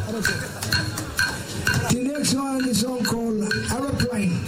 The next one is a song called Aeroplane.